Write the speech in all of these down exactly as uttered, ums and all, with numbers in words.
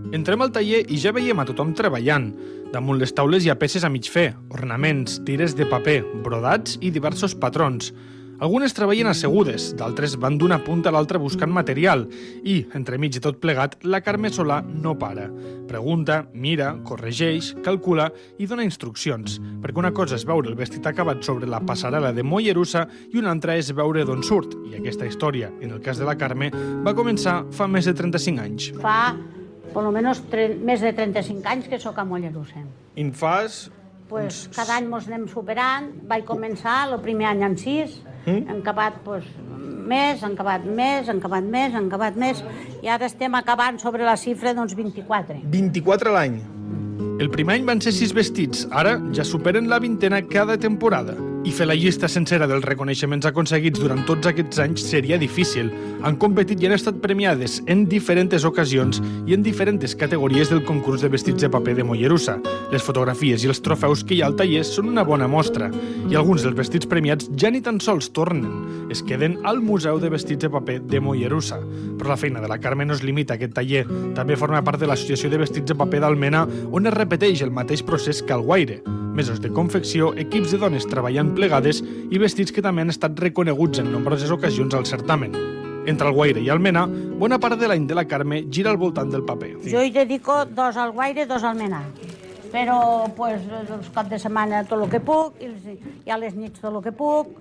Entrem al taller i ja veiem a tothom treballant. Damunt les taules hi ha peces a mig fer, ornaments, tires de paper, brodats i diversos patrons. Algunes treballen assegudes, d'altres van d'una punta a l'altra buscant material i, entremig de tot plegat, la Carme Solà no para. Pregunta, mira, corregeix, calcula i dona instruccions, perquè una cosa és veure el vestit acabat sobre la passarel·la de Mollerussa i una altra és veure d'on surt. I aquesta història, en el cas de la Carme, va començar fa més de trenta-cinc anys. Fa, per lo menos, més de trenta-cinc anys que sóc a Mollerussa. I en fas... Pues, cada any ens anem superant. Vaig començar el primer any amb sis, mm? hem acabat pues, més, han acabat més, han acabat més, han acabat més, i ara estem acabant sobre la xifra d'uns vint-i-quatre. vint-i-quatre a l'any. El primer any van ser sis vestits, ara ja superen la vintena cada temporada. I fer la llista sencera dels reconeixements aconseguits durant tots aquests anys seria difícil. Han competit i han estat premiades en diferents ocasions i en diferents categories del concurs de vestits de paper de Mollerussa. Les fotografies i els trofeus que hi ha al taller són una bona mostra. I alguns dels vestits premiats ja ni tan sols tornen. Es queden al Museu de Vestits de Paper de Mollerussa. Però la feina de la Carme no es limita a aquest taller. També forma part de l'Associació de Vestits de Paper d'Almena, on es repeteix el mateix procés que al Guaire. Mesos de confecció, equips de dones treballant plegades i vestits que també han estat reconeguts en nombroses ocasions al certamen. Entre el Guaire i Almena, bona part de l'any de la Carme gira al voltant del paper. Jo hi dedico dos al Guaire, dos al Almena. Però pues, els caps de setmana tot el que puc, i a les nits tot el que puc,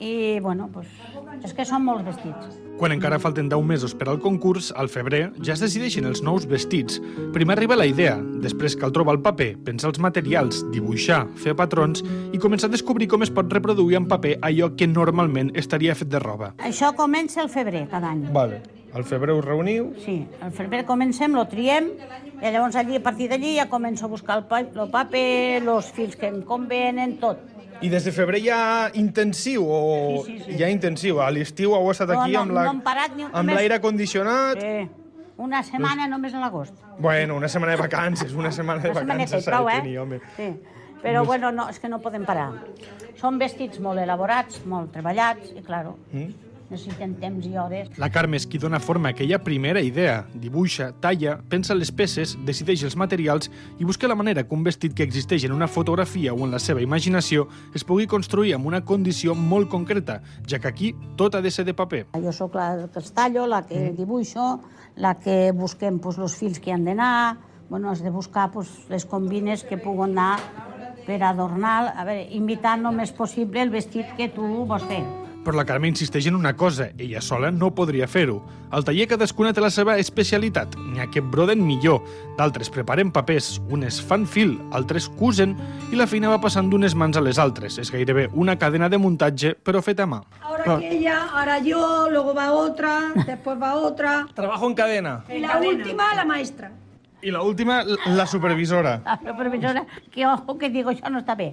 i bueno, pues, és que són molts vestits. Quan encara falten deu mesos per al concurs, al febrer ja es decideixen els nous vestits. Primer arriba la idea, després cal trobar el paper, pensar els materials, dibuixar, fer patrons i començar a descobrir com es pot reproduir en paper allò que normalment estaria fet de roba. Això comença el febrer cada any. Vale. Al febrer us reuniu? Sí, al febrer comencem, lo triem, i llavors allí, a partir d'allí ja començo a buscar el, pa el paper, els fils que em convenen, tot. I des de febrer ja intensiu o sí, sí, sí. ja intensiu? A l'estiu heu estat aquí no, no, amb la, no hem parat ni, amb l'aire condicionat? Sí, una setmana només a l'agost. Bueno, una setmana de vacances, una setmana de una vacances s'ha de tenir, home. Sí. Però bueno, no, és que no podem parar. Són vestits molt elaborats, molt treballats, i claro, mm? necessiten temps i hores. La Carme és qui dona forma a aquella primera idea. Dibuixa, talla, pensa les peces, decideix els materials i busca la manera que un vestit que existeix en una fotografia o en la seva imaginació es pugui construir amb una condició molt concreta, ja que aquí tot ha de ser de paper. Jo sóc la que els tallo, la que mm. dibuixo, la que busquem pues, els fils que han d'anar, bueno, has de buscar pues, les combines que puguen anar per adornar, a veure, imitant el més possible el vestit que tu vols fer. Però la Carme insisteix en una cosa, ella sola no podria fer-ho. Al taller cadascuna té la seva especialitat. N'hi ha que broden millor, d'altres preparen papers, unes fan fil, altres cusen, i la feina va passant d'unes mans a les altres. És gairebé una cadena de muntatge, però feta a mà. Ahora aquella, ahora yo, luego va otra, después va otra. Trabajo en cadena. Y la última, la maestra. I la última, la supervisora. La supervisora, que ojo, que digo, això no està bé.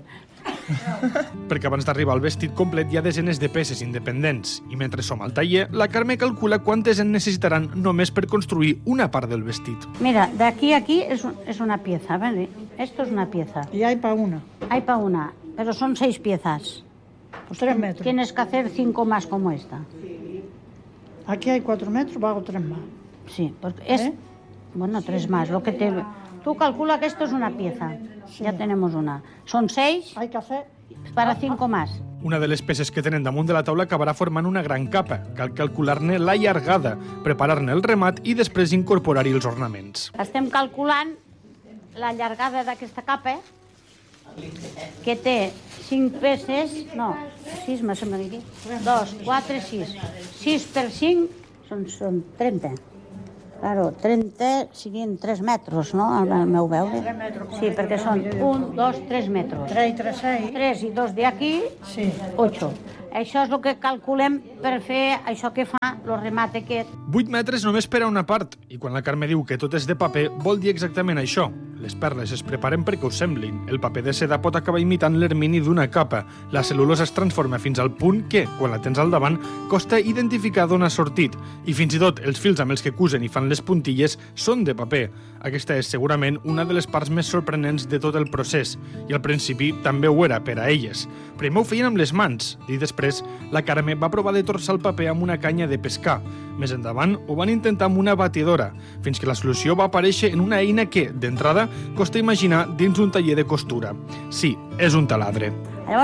Perquè abans d'arribar al vestit complet hi ha desenes de peces independents. I mentre som al taller, la Carme calcula quantes en necessitaran només per construir una part del vestit. Mira, de aquí a aquí es, es una pieza, ¿vale? Esto es una pieza. Y hay para una. Hay para una, pero son seis piezas. Pues tres metros. Tienes que hacer cinco más como esta. Aquí hay cuatro metros, hago tres más. Sí, porque es... ¿Eh? Bueno, tres más. Lo que te... Tú calcula que esto es una pieza. Sí. Ya tenemos una. Son seis. Hay que hacer... Para cinco más. Una de les peces que tenen damunt de la taula acabarà formant una gran capa. Cal calcular-ne la llargada, preparar-ne el remat i després incorporar-hi els ornaments. Estem calculant la llargada d'aquesta capa, que té cinc peces... No, sis, me sembla aquí. Dos, quatre, sis. Sis per cinc són, són trenta. Claro, trenta siguin tres metres, no? Al meu veure. Sí, perquè són un, dos, tres metres. Tres i tres, seis. Tres i dos d'aquí, sí. Ocho. Això és el que calculem per fer això que fa el remat aquest. Vuit metres només per a una part, i quan la Carme diu que tot és de paper, vol dir exactament això. Les perles es preparen perquè ho semblin. El paper de seda pot acabar imitant l'hermini d'una capa. La cel·lulosa es transforma fins al punt que, quan la tens al davant, costa identificar d'on ha sortit. I fins i tot els fils amb els que cusen i fan les puntilles són de paper. Aquesta és segurament una de les parts més sorprenents de tot el procés, i al principi també ho era per a elles. Primer ho feien amb les mans, i després la Carme va provar de torçar el paper amb una canya de pescar. Més endavant ho van intentar amb una batidora, fins que la solució va aparèixer en una eina que, d'entrada, costa imaginar dins un taller de costura. Sí, és un taladre.